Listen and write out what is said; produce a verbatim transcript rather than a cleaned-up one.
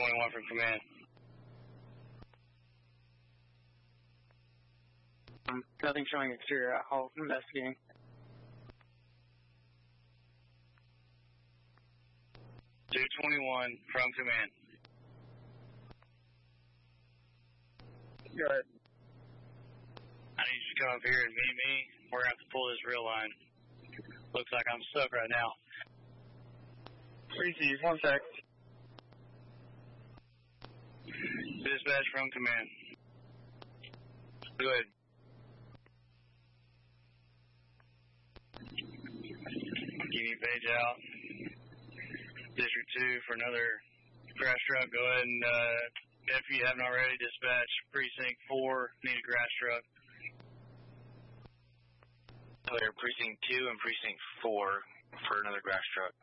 twenty-one from command. Um, nothing showing exterior at all. Investigating. two twenty-one from command. Go ahead. I need you to come up here and meet me. We're going to have to pull this rail line. Looks like I'm stuck right now. Receive, one sec. Dispatch from command. Good. Give me page out. District two for another crash truck. Go ahead and, uh, if you haven't already, dispatch precinct four. Need a crash truck. Clear precinct two and precinct four for another grass truck.